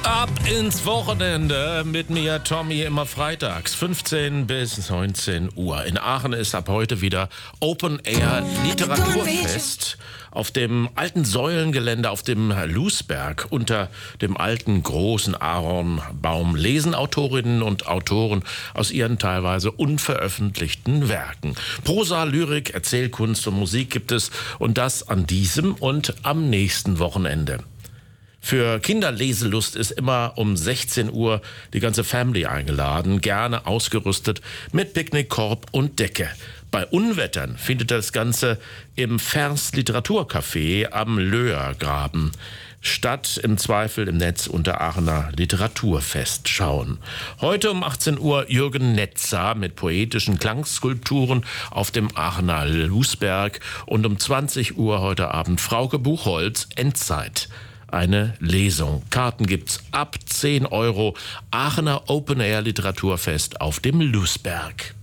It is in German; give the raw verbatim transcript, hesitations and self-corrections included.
Ab ins Wochenende mit mir, Tommy, immer freitags, fünfzehn bis neunzehn Uhr. In Aachen ist ab heute wieder Open Air Literaturfest auf dem alten Säulengelände auf dem Lousberg. Unter dem alten großen Ahornbaum lesen Autorinnen und Autoren aus ihren teilweise unveröffentlichten Werken. Prosa, Lyrik, Erzählkunst und Musik gibt es, und das an diesem und am nächsten Wochenende. Für Kinderleselust ist immer um sechzehn Uhr die ganze Family eingeladen, gerne ausgerüstet mit Picknickkorb und Decke. Bei Unwettern findet das Ganze im Vers Literaturcafé am Löhrgraben statt, im Zweifel im Netz unter Aachener Literaturfest schauen. Heute um achtzehn Uhr Jürgen Netzer mit poetischen Klangskulpturen auf dem Aachener Lousberg und um zwanzig Uhr heute Abend Frauke Buchholz, Endzeit. Eine Lesung. Karten gibt's ab zehn Euro. Aachener Open Air Literaturfest auf dem Lousberg.